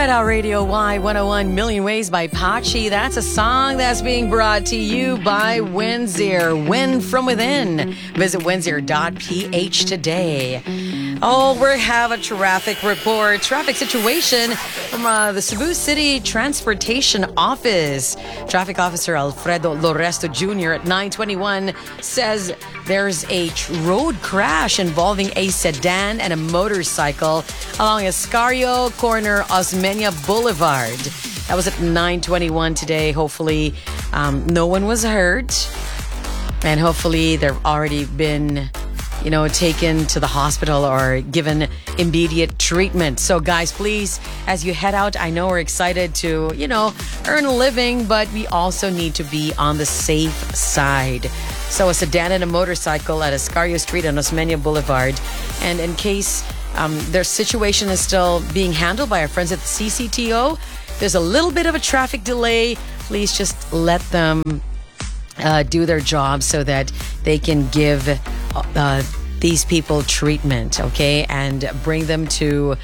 Red Hot Radio Y101 Million Ways by Pachi. That's a song that's being brought to you by Windsor. Win from within. Visit windsor.ph today. Oh, we have a traffic report. Traffic situation from the Cebu City Transportation Office. Traffic Officer Alfredo Loresto Jr. at 921 says there's a road crash involving a sedan and a motorcycle along Escario Corner, Osmeña Boulevard. That was at 9:21 today. Hopefully, no one was hurt. And hopefully, they've already been, taken to the hospital or given immediate treatment. So, guys, please, as you head out, I know we're excited to, earn a living, but we also need to be on the safe side. So, a sedan and a motorcycle at Escario Street and Osmeña Boulevard. And in case their situation is still being handled by our friends at the CCTO, there's a little bit of a traffic delay. Please just let them do their job so that they can give these people treatment, okay? And bring them to,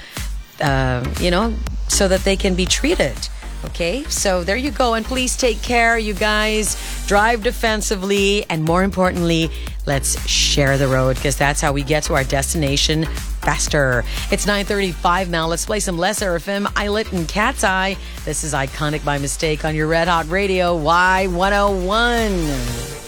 so that they can be treated. Okay, so there you go. And please take care, you guys. Drive defensively. And more importantly, let's share the road, because that's how we get to our destination faster. It's 9:35 now. Let's play some Les RFM, Islet and Cat's Eye. This is Iconic by Mistake on your Red Hot Radio Y101.